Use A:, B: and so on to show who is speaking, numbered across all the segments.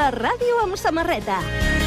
A: La ràdio amb samarreta.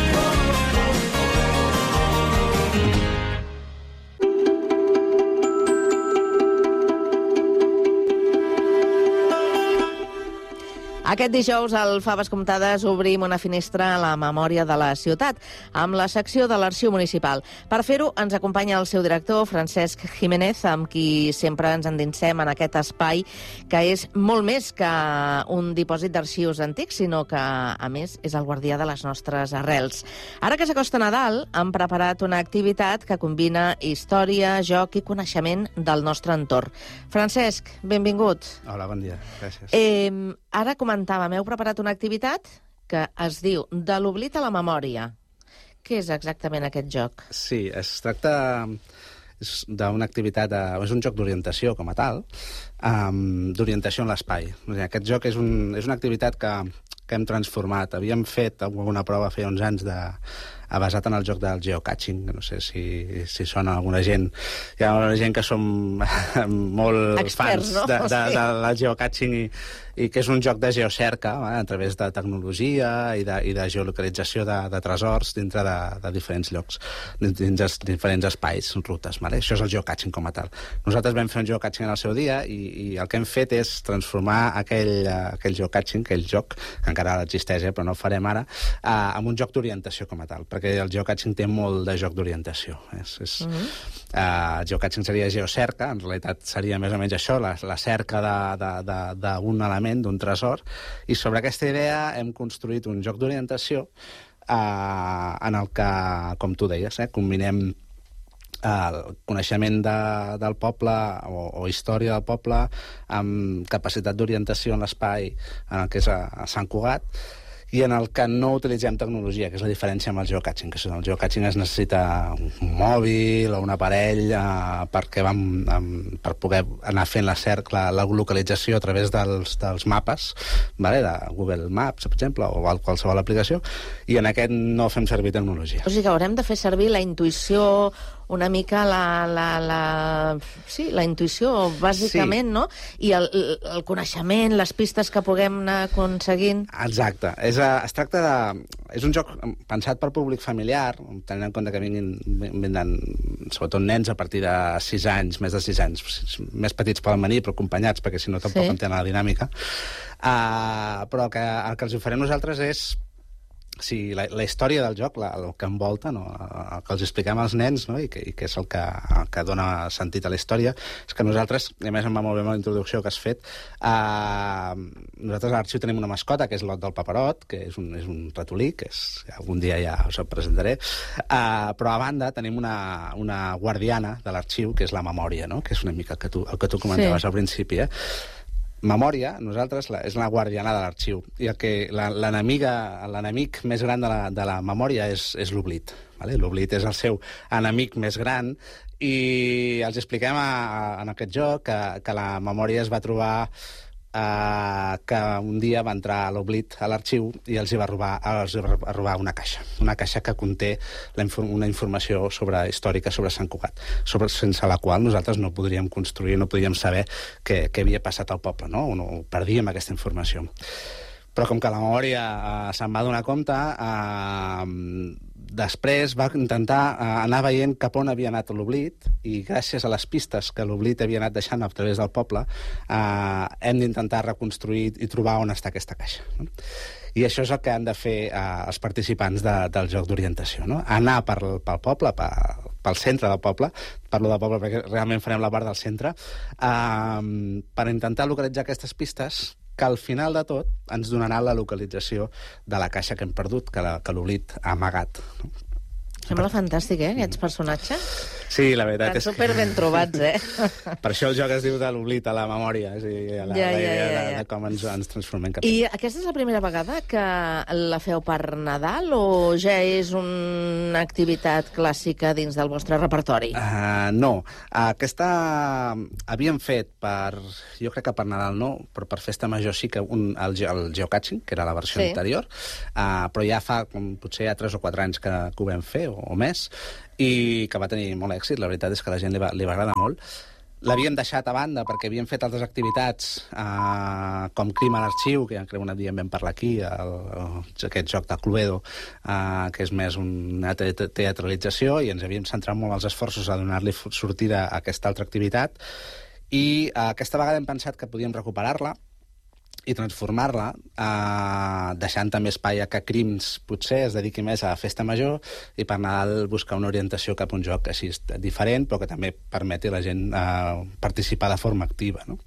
A: Aquest dijous, al Faves Comptades, obrim una finestra a la memòria de la ciutat, amb la secció de l'Arxiu Municipal. Per fer-ho, ens acompanya el seu director, Francesc Jiménez, amb qui sempre ens endinsem en aquest espai, que és molt més que un dipòsit d'arxius antics, sinó que, a més, és el guardià de les nostres arrels. Ara que s'acosta Nadal, han preparat una activitat que combina història, joc i coneixement del nostre entorn. Francesc, benvingut.
B: Hola, bon dia. Gràcies.
A: Ara comentàvem, heu preparat una activitat que es diu De l'oblit a la memòria. Què és exactament aquest joc?
B: Sí, es tracta d'una activitat, és un joc d'orientació com a tal, d'orientació en l'espai. Aquest joc és una activitat que hem transformat. Havíem fet alguna prova feia uns anys basat en el joc del geocaching, no sé si sona alguna gent. Hi ha una gent que som molt
A: experts,
B: fans del geocaching i que és un joc de geocerca a través de tecnologia i de geolocalització de tresors dintre de diferents llocs, dins diferents espais, rutes. Això és el geocaching com a tal. Nosaltres vam fer un geocaching en el seu dia i el que hem fet és transformar aquell geocaching, aquell joc, que encara existeix, però no ho farem ara, en un joc d'orientació com a tal, perquè el geocaching té molt de joc d'orientació. El geocaching seria geocerca, en realitat seria més o menys això, la cerca d'un element, d'un tresor, i sobre aquesta idea hem construït un joc d'orientació en el que, com tu deies, combinem el coneixement del poble o història del poble amb capacitat d'orientació en l'espai en el que és a Sant Cugat, i en el que no utilitzem tecnologia, que és la diferència amb el geocaching. Que el geocaching es necessita un mòbil o un aparell per poder anar fent la localització a través dels mapes, de Google Maps, per exemple, o qualsevol aplicació, i en aquest no fem servir tecnologia.
A: O sigui que haurem de fer servir la intuïció, una mica la intuïció, bàsicament, sí. No? I el coneixement, les pistes que puguem anar aconseguint.
B: Exacte. Es tracta de... És un joc pensat per públic familiar, tenint en compte que vindran sobretot nens a partir de 6 anys, més de 6 anys. Més petits poden venir, però acompanyats, perquè si no tampoc entenen la dinàmica. Però el que els oferim nosaltres és la història del joc, el que envolta, el que els expliquem als nens, i que és el que dona sentit a la història, és que nosaltres, i a més em va molt bé la introducció que has fet, nosaltres a l'Arxiu tenim una mascota, que és l'Ot del Paperot, que és un ratolí, que algun dia ja us el presentaré, però a banda tenim una guardiana de l'Arxiu, que és la memòria, que és una mica el que tu comentaves al principi, Memòria, nosaltres, és la guardiana de l'arxiu. I l'enemic més gran de la memòria és l'oblit. L'oblit és el seu enemic més gran i els expliquem en aquest joc que la memòria es va trobar que un dia va entrar l'oblit a l'arxiu i els va robar una caixa que conté una informació històrica sobre Sant Cugat, sense la qual nosaltres no podríem construir, no podríem saber què havia passat al poble, no perdíem aquesta informació. Però com que la memòria se'n va donar compte, després va intentar anar veient cap on havia anat l'oblit i gràcies a les pistes que l'oblit havia anat deixant a través del poble hem d'intentar reconstruir i trobar on està aquesta caixa. I això és el que han de fer els participants del joc d'orientació. Anar pel poble, pel centre del poble, parlo del poble perquè realment farem la part del centre, per intentar localitzar aquestes pistes que al final de tot ens donarà la localització de la caixa que hem perdut, que l'oblit ha amagat.
A: Sembla fantàstic, aquests personatges?
B: Sí, la veritat és que...
A: Estan super ben trobats,
B: Per això el joc es diu de l'oblit a la memòria, la idea de com ens transformem cap.
A: I aquesta és la primera vegada que la feu per Nadal o ja és una activitat clàssica dins del vostre repertori?
B: No, aquesta havíem fet jo crec que per Nadal no, però per Festa Major sí que el geocaching, que era la versió anterior, però ja fa potser 3 o 4 anys que ho vam fer, o més, i que va tenir molt èxit. La veritat és que a la gent li va agradar molt. l'havíem deixat a banda perquè havíem fet altres activitats com Crim a l'arxiu, que crec un dia en vam parlar aquí, aquest joc de Cluedo, que és més una teatralització, i ens havíem centrat molt els esforços a donar-li sortida a aquesta altra activitat, i aquesta vegada hem pensat que podíem recuperar-la i transformar-la, deixant també espai a que Crims potser es dediqui més a la festa major i per Nadal buscar una orientació cap a un joc així diferent, però que també permeti a la gent participar de forma activa, no?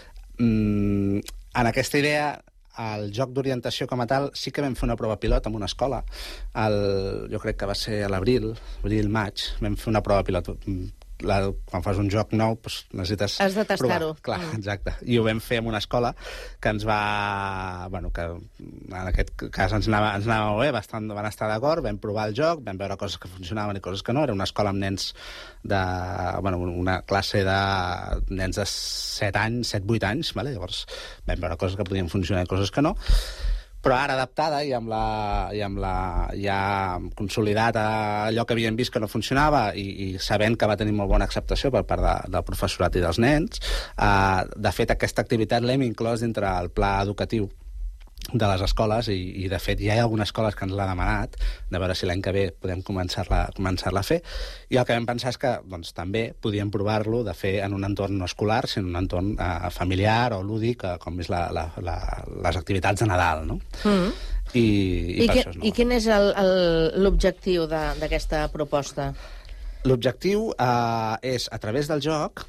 B: En aquesta idea, el joc d'orientació com a tal, sí que vam fer una prova pilot en una escola, jo crec que va ser a l'abril, maig, vam fer una prova pilot. Quan fas un joc nou, doncs necessites
A: has de tastar-ho.
B: Clar, exacte. I ho vam fer en una escola que ens va... Bueno, que en aquest cas ens anava molt bé, van estar d'acord, vam provar el joc, vam veure coses que funcionaven i coses que no. Era una escola amb nens de... Bueno, una classe de nens de 7 anys, 7-8 anys, vale? Llavors vam veure coses que podien funcionar i coses que no. Però ara adaptada i amb la ja consolidat allò que havíem vist que no funcionava i sabent que va tenir molt bona acceptació per part del professorat i dels nens, de fet aquesta activitat l'hem inclòs dintre el pla educatiu de les escoles i de fet ja hi ha algunes escoles que ens l'han demanat, de veure si l'any que ve podem començar-la a fer, i el que vam pensar és que doncs, també podíem provar-lo de fer en un entorn no escolar, sinó en un entorn familiar o lúdic, com és les activitats de Nadal, no? I per això és nou.
A: I quin és l'objectiu d'aquesta proposta?
B: L'objectiu és, a través del joc,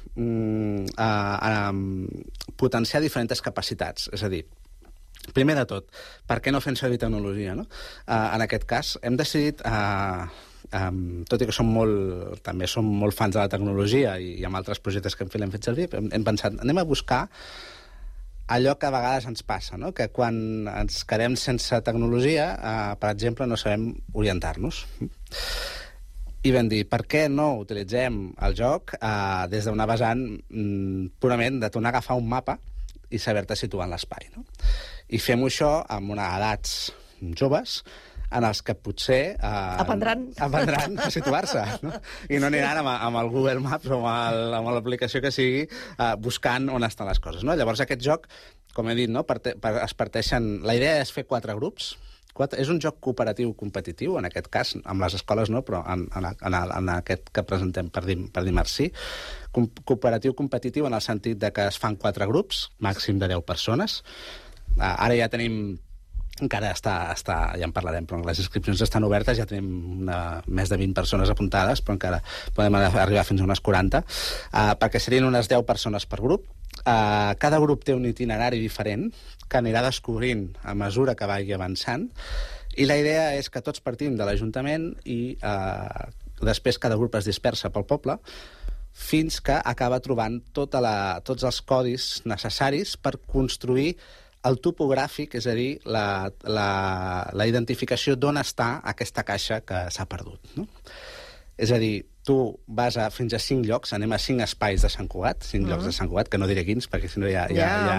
B: potenciar diferents capacitats, és a dir, primer de tot, per què no fem servir tecnologia, no? En aquest cas, hem decidit, tot i que també som molt fans de la tecnologia i amb altres projectes que l'hem fet servir, hem pensat, anem a buscar allò que a vegades ens passa, no? Que quan ens quedem sense tecnologia, per exemple, no sabem orientar-nos. I vam dir, per què no utilitzem el joc des d'una vessant purament de tornar a agafar un mapa i saber-te situar en l'espai, no? I fem això amb edats joves en els que potser
A: aprendran
B: a situar-se, no? I no aniran amb el Google Maps o amb l'aplicació que sigui buscant on estan les coses, no? Llavors aquest joc, com he dit, no? Es parteixen... La idea és fer 4 grups. És un joc cooperatiu competitiu, en aquest cas, amb les escoles no, però en aquest que presentem per dimarts sí. Cooperatiu competitiu en el sentit de que es fan 4 grups, màxim de 10 persones. Ara ja tenim... Encara ja en parlarem, però les inscripcions estan obertes, ja tenim més de 20 persones apuntades, però encara podem arribar fins a unes 40, perquè serien unes 10 persones per grup. Cada grup té un itinerari diferent que anirà descobrint a mesura que vagi avançant, i la idea és que tots partim de l'Ajuntament i després cada grup es dispersa pel poble fins que acaba trobant tots els codis necessaris per construir el topogràfic, és a dir, la identificació d'on està aquesta caixa que s'ha perdut, no? És a dir, tu vas fins a 5 llocs, anem a 5 espais de Sant Cugat, 5 llocs de Sant Cugat, que no diré quins, perquè si no ja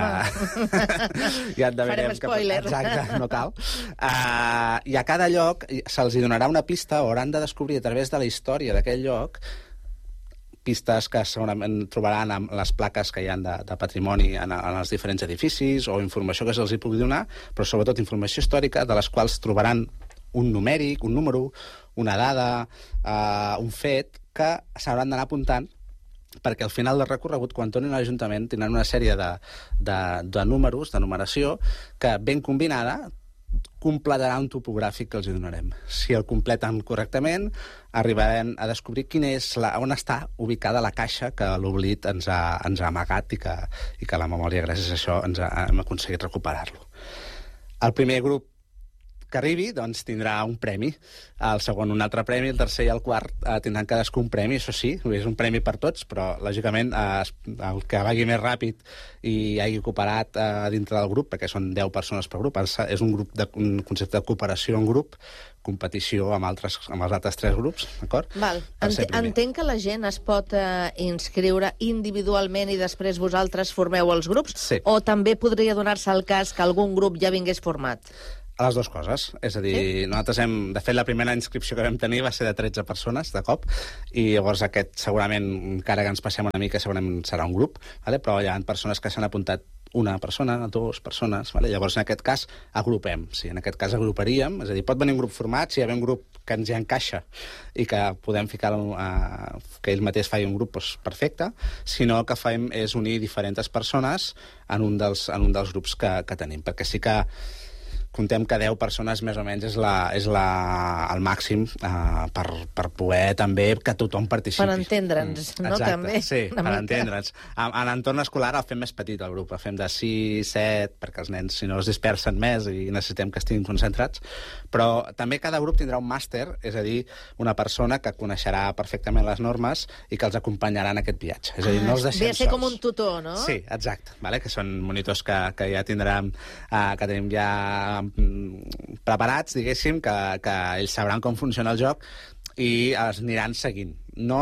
B: et deverem...
A: Farem spoiler.
B: Exacte, no cal. I a cada lloc se'ls donarà una pista, o hauran de descobrir a través de la història d'aquell lloc pistes que segurament trobaran amb les plaques que hi ha de patrimoni en els diferents edificis, o informació que se'ls hi pugui donar, però sobretot informació històrica, de les quals trobaran un numèric, un número, una dada, un fet, que s'hauran d'anar apuntant, perquè al final del recorregut, quan tornin a l'Ajuntament, tindran una sèrie de números, de numeració, que ben combinada completarà un topogràfic que els hi donarem. Si el completen correctament, arribarem a descobrir on està ubicada la caixa que l'oblit ens ha amagat i que la memòria, gràcies a això, hem aconseguit recuperar-lo. El primer grup que arribi, doncs, tindrà un premi. El segon, un altre premi, el tercer i el quart tindran cadascú un premi, això sí, és un premi per tots, però, lògicament, el que vagi més ràpid i hagi cooperat dintre del grup, perquè són 10 persones per grup, és un concepte de cooperació en grup, competició amb els altres 3 grups, d'acord?
A: Entenc que la gent es pot inscriure individualment i després vosaltres formeu els grups?
B: Sí.
A: O també podria donar-se el cas que algun grup ja vingués format?
B: A les dues coses. És a dir, nosaltres de fet, la primera inscripció que vam tenir va ser de 13 persones, de cop, i llavors aquest segurament, encara que ens passem una mica, segurament serà un grup, vale? Però hi ha persones que s'han apuntat una persona, dues persones, vale? Llavors en aquest cas agrupem, sí, en aquest cas agruparíem, és a dir, pot venir un grup format, si hi ha un grup que ens hi encaixa i que podem ficar que ell mateix faci un grup, doncs perfecte, sinó el que fem és unir diferents persones en un dels grups que tenim, perquè sí que contem que 10 persones més o menys és el màxim per poder també que tothom participi.
A: Per entendre'ns, no?
B: Exacte,
A: també.
B: Sí, per entendre'ns. En l'entorn escolar el fem més petit, el grup. El fem de 6, 7, perquè els nens, si no, es dispersen més i necessitem que estiguin concentrats. Però també cada grup tindrà un màster, és a dir, una persona que coneixerà perfectament les normes i que els acompanyarà en aquest viatge. És a dir, no els deixem
A: sols. Ve a ser com un tutor, no?
B: Sí, exacte. Vale? Que són monitors que ja tindrem, que tenim ja preparats, diguéssim, que ells sabran com funciona el joc i els aniran seguint. No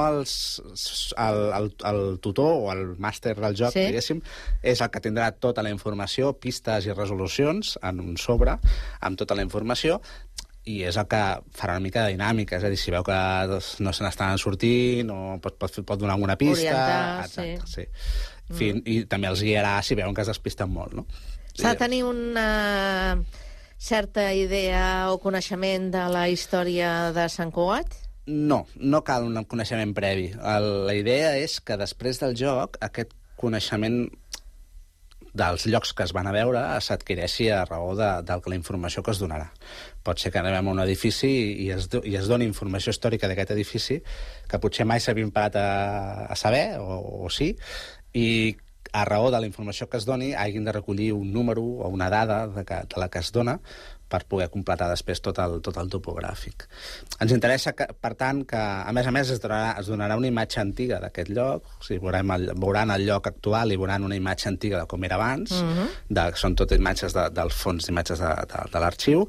B: el tutor o el màster del joc, sí, diguéssim, és el que tindrà tota la informació, pistes i resolucions en un sobre, amb tota la informació, i és el que farà una mica de dinàmica, és a dir, si veu que no se n'estan sortint o pot donar alguna pista.
A: Orientar, exacte,
B: sí. En fi, i també els guiarà si veuen que es despisten molt, no?
A: S'ha de tenir una certa idea o coneixement de la història de Sant Cugat?
B: No cal un coneixement previ. La idea és que després del joc aquest coneixement dels llocs que es van a veure s'adquireixi a raó de la informació que es donarà. Pot ser que anem a un edifici i es doni informació històrica d'aquest edifici que potser mai s'havien parat a saber, o sí, i a raó de la informació que es doni hagin de recollir un número o una dada de la que es dona per poder completar després tot el topogràfic. Ens interessa, per tant, que a més es donarà una imatge antiga d'aquest lloc, o sigui, veuran el lloc actual i veuran una imatge antiga de com era abans, són totes imatges del fons d'imatges de l'arxiu,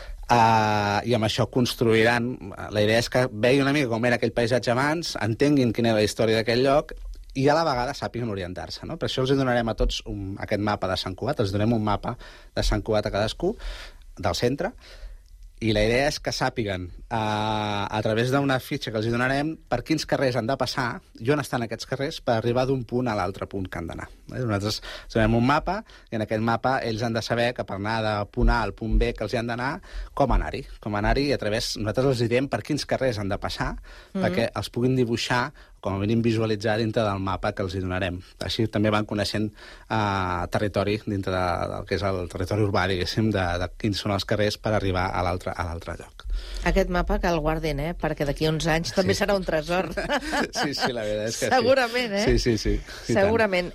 B: i amb això construiran. La idea és que veien una mica com era aquell paisatge abans, entenguin quina era la història d'aquell lloc i a la vegada sàpiguen orientar-se, no? Per això els donarem a tots aquest mapa de Sant Cugat, els donem un mapa de Sant Cugat a cadascú, del centre, i la idea és que sàpiguen, a través d'una fitxa que els donarem, per quins carrers han de passar i on estan aquests carrers per arribar d'un punt a l'altre punt que han d'anar. Nosaltres donem un mapa i en aquest mapa ells han de saber que per anar del punt A al punt B que els hi han d'anar, com anar-hi, i a través nosaltres els diem per quins carrers han de passar perquè els puguin dibuixar, com a mínim visualitzar dintre del mapa que els hi donarem. Així també van coneixent territori dintre del que és el territori urbà, diguéssim, de quins són els carrers per arribar a l'altre lloc.
A: Aquest mapa que el guardin, perquè d'aquí uns anys també serà un tresor.
B: Sí, la veritat és que
A: segurament,
B: sí. Sí.
A: Segurament.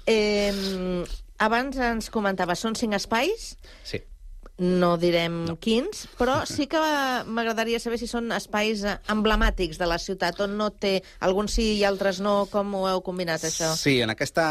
A: Abans ens comentaves, són 5 espais?
B: Sí.
A: No direm quins, però sí que m'agradaria saber si són espais emblemàtics de la ciutat, on no té, alguns sí i altres no. Com ho heu combinat, això?
B: Sí, en aquesta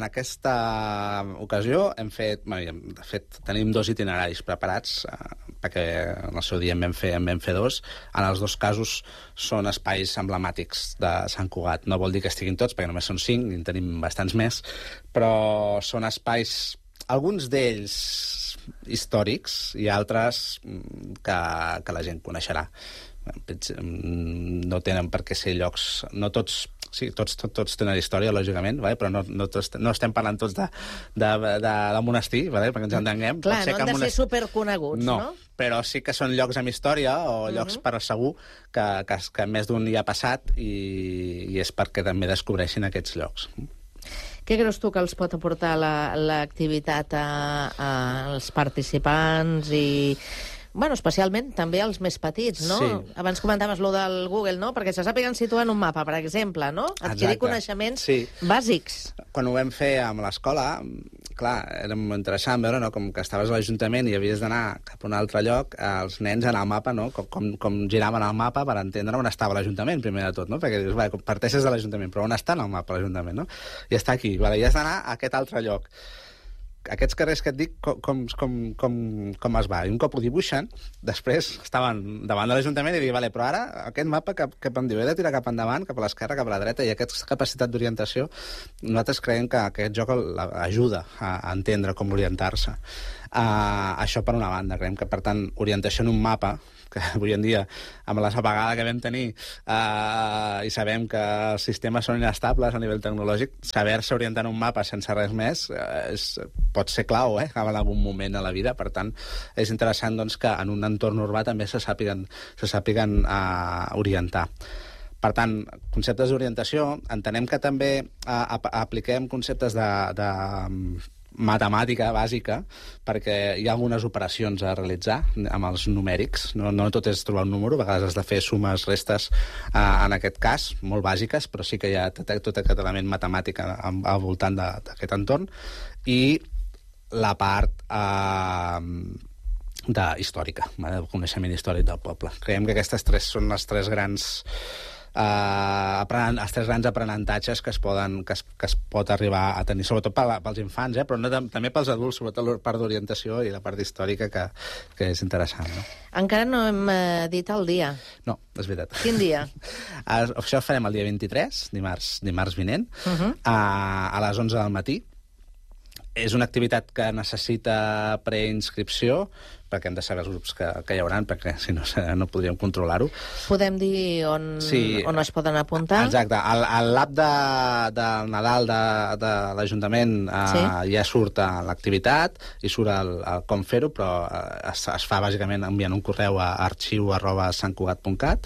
B: ocasió hem fet, de fet, tenim 2 itineraris preparats, perquè en el seu dia en vam fer 2. En els 2 casos són espais emblemàtics de Sant Cugat. No vol dir que estiguin tots, perquè només són 5, i en tenim bastants més, però són espais, alguns d'ells històrics i altres que la gent coneixerà. No tenen per què ser llocs, no tots, sí, tots tenen història, lògicament, però no estem parlant tots de monestir, perquè ens entenguem.
A: Clar, no han de ser superconeguts, no?
B: Però sí que són llocs amb història o llocs per segur que més d'un hi ha passat i és perquè també descobreixin aquests llocs.
A: Què creus tu que els pot aportar l'activitat als participants i, especialment també als més petits, no?
B: Sí.
A: Abans comentaves lo del Google, no? Perquè se sàpiguen situar en un mapa, per exemple, no? Adquirir coneixements bàsics.
B: Quan ho vam fer amb l'escola, clar, era molt interessant veure, no? Com que estaves a l'Ajuntament i havies d'anar cap a un altre lloc, els nens en el mapa, no? Com giraven el mapa per entendre on estava l'Ajuntament, primer de tot, no? Perquè dius, parteixes de l'Ajuntament, però on està en el mapa l'Ajuntament, no? I està aquí, i has d'anar a aquest altre lloc. Aquests carrers que et dic, com es va? I un cop ho dibuixen, després estaven davant de l'Ajuntament i dic, però ara aquest mapa cap em diu, he de tirar cap endavant, cap a l'esquerra, cap a la dreta, i aquesta capacitat d'orientació, nosaltres creiem que aquest joc ajuda a entendre com orientar-se. Això per una banda. Creiem que, per tant, orientació en un mapa, que avui en dia, amb l'apagada que vam tenir, i sabem que els sistemes són inestables a nivell tecnològic, saber-se orientar en un mapa sense res més pot ser clau, en algun moment a la vida. Per tant, és interessant doncs, que en un entorn urbà també se sàpiguen orientar. Per tant, conceptes d'orientació, entenem que també apliquem conceptes de matemàtica bàsica, perquè hi ha algunes operacions a realitzar amb els numèrics. No tot és trobar un número, a vegades has de fer sumes, restes, en aquest cas, molt bàsiques, però sí que hi ha tot aquest element matemàtic al voltant d'aquest entorn. I la part històrica, el coneixement històric del poble. Creiem que aquestes tres són les tres grans els tres grans aprenentatges que es pot arribar a tenir, sobretot pels infants, però també pels adults, sobretot la part d'orientació i la part històrica, que és interessant. No?
A: Encara no hem dit el dia.
B: No, és veritat.
A: Quin dia?
B: Això ho farem el dia 23, dimarts vinent, a les 11 del matí. És una activitat que necessita preinscripció, perquè hem de saber els grups que hi haurà, perquè si no podríem controlar-ho.
A: Podem dir on es poden apuntar?
B: Exacte. L'app del Nadal de l'Ajuntament ja surt a l'activitat i surt com fer-ho, però es fa bàsicament enviant un correu a arxiu@santcugat.cat,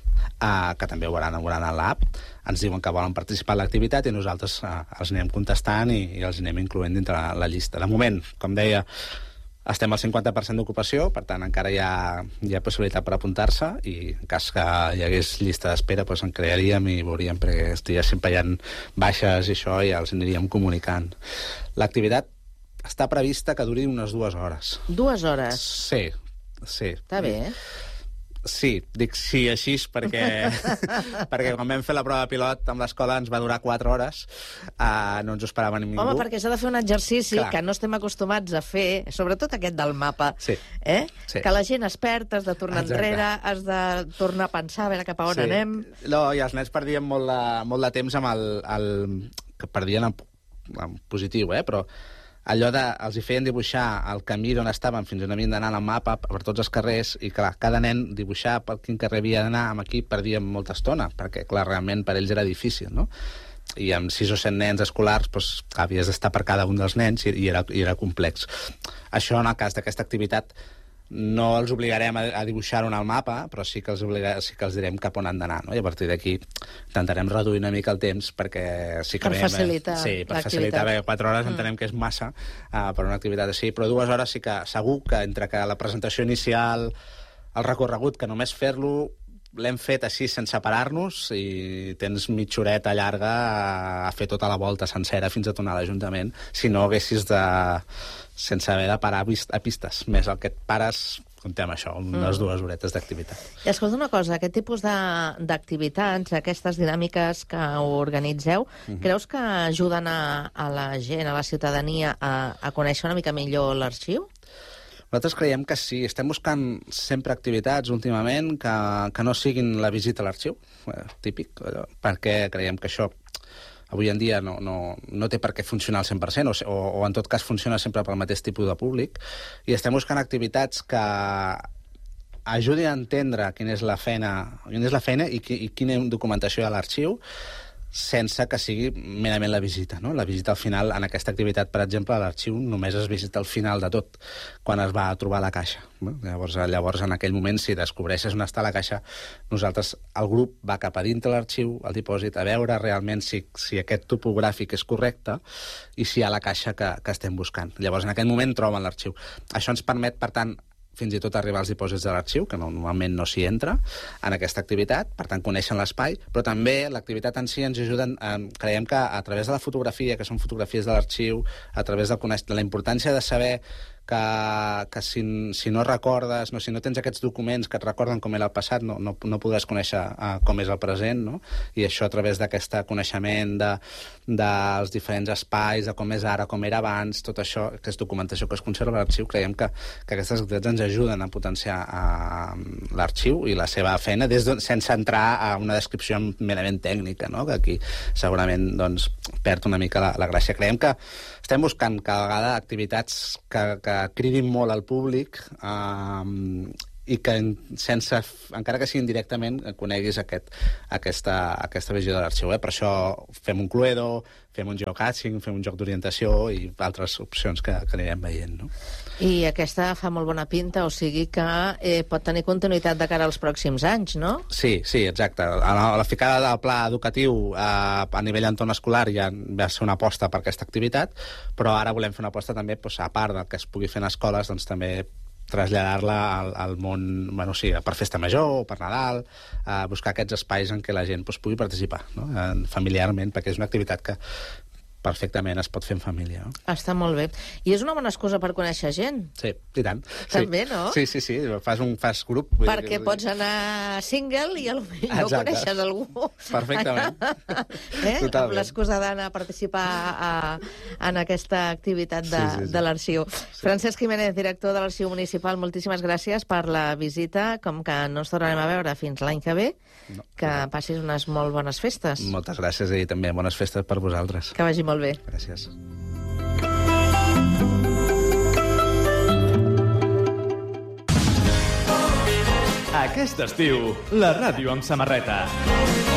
B: que també ho veuran a l'app. Ens diuen que volen participar en l'activitat i nosaltres els anem contestant i els anem incloent dintre la llista. De moment, com deia, estem al 50% d'ocupació, per tant encara hi ha possibilitat per apuntar-se, i en cas que hi hagués llista d'espera en crearíem i veuríem, perquè sempre hi ha baixes i això, i els aniríem comunicant. L'activitat està prevista que duri unes 2 hores.
A: 2 hores?
B: Sí.
A: Està bé,
B: Sí, dic sí així perquè quan vam fer la prova pilot amb l'escola ens va durar 4 hores, no ens ho esperava ningú.
A: Home, perquè s'ha de fer un exercici que no estem acostumats a fer, sobretot aquest del mapa, que la gent es perd, has de tornar enrere, has de tornar a pensar, a veure cap a on anem.
B: No, i els nens perdien molt de temps amb que perdien en positiu, però allò els hi feien dibuixar el camí d'on estaven fins on havien d'anar al mapa per tots els carrers, i clar, cada nen dibuixar per quin carrer havia d'anar, amb aquí perdíem molta estona, perquè clar, realment per ells era difícil, no? I amb 6 o 7 nens escolars havies d'estar per cada un dels nens i era complex. Això, en el cas d'aquesta activitat, no els obligarem a dibuixar-ho al mapa, però sí que els direm cap on han d'anar, no? I a partir d'aquí intentarem reduir una mica el temps, perquè sí que
A: per facilitar
B: perquè 4 hores entenem que és massa per una activitat així, però 2 hores sí que segur que entre que la presentació inicial, el recorregut, que només fer-lo l'hem fet així sense parar-nos, i tens mitja horeta llarga a fer tota la volta sencera fins a tornar a l'Ajuntament, si no haguessis sense haver de parar a pistes. Més el que et pares, comptem això, unes 2 horetes d'activitat.
A: I escolta una cosa, aquest tipus d'activitats, aquestes dinàmiques que organitzeu, creus que ajuden a la gent, a la ciutadania, a conèixer una mica millor l'arxiu?
B: Nosaltres creiem que sí. Estem buscant sempre activitats últimament que no siguin la visita a l'arxiu, típic, perquè creiem que això avui en dia no té per què funcionar al 100%, o en tot cas funciona sempre pel mateix tipus de públic, i estem buscant activitats que ajudin a entendre quina és la feina i quina documentació hi ha a l'arxiu, sense que sigui merament la visita, no? La visita al final, en aquesta activitat, per exemple, a l'arxiu només es visita al final de tot, quan es va a trobar la caixa. Llavors, en aquell moment, si descobreixes on està la caixa, el grup va cap a dintre l'arxiu, al dipòsit, a veure realment si aquest topogràfic és correcte i si hi ha la caixa que estem buscant. Llavors, en aquell moment troben l'arxiu. Això ens permet, per tant, fins i tot arribar als dipòsits de l'arxiu, que normalment no s'hi entra, en aquesta activitat, per tant, coneixen l'espai, però també l'activitat en si ens ajuda, creiem que a través de la fotografia, que són fotografies de l'arxiu, a través de la importància de saber que si no recordes, si no tens aquests documents que et recorden com era el passat, no podràs conèixer com és el present, no? I això a través d'aquest coneixement dels diferents espais, de com és ara, com era abans, tot això, que és documentació que es conserva a l'arxiu, creiem que aquestes activitats ens ajuden a potenciar l'arxiu i la seva feina, sense entrar a una descripció merament tècnica, no? Que aquí segurament perd una mica la gràcia. Creiem que estem buscant cada vegada activitats que cridin molt al públic i que encara que sigui indirectament, coneguis aquesta visió de l'arxiu. Per això fem un Cluedo, fem un geocaching, fem un joc d'orientació i altres opcions que anirem veient, no?
A: I aquesta fa molt bona pinta, o sigui que pot tenir continuïtat de cara als pròxims anys, no?
B: Sí, exacte. A la ficada del pla educatiu a nivell entorn escolar ja va ser una aposta per aquesta activitat, però ara volem fer una aposta també, a part del que es pugui fer en escoles, doncs també traslladar-la al món, per festa major o per Nadal, buscar aquests espais en què la gent pugui participar, no? Familiarment, perquè és una activitat que perfectament es pot fer en família. No?
A: Està molt bé. I és una bona excusa per conèixer gent.
B: Sí, i tant.
A: També, no?
B: Sí. Fas grup.
A: Perquè pots anar single i potser coneixes algú.
B: Perfectament.
A: Totalment. Amb l'excusa d'anar a participar en aquesta activitat de l'arxiu. Sí. Francesc Jiménez, director de l'Arxiu Municipal, moltíssimes gràcies per la visita. Com que no ens tornarem a veure fins l'any que ve, que passis unes molt bones festes.
B: Moltes gràcies i també bones festes per vosaltres.
A: Que vagi molt bé.
B: Gràcies.
C: Aquest estiu, la ràdio amb samarreta.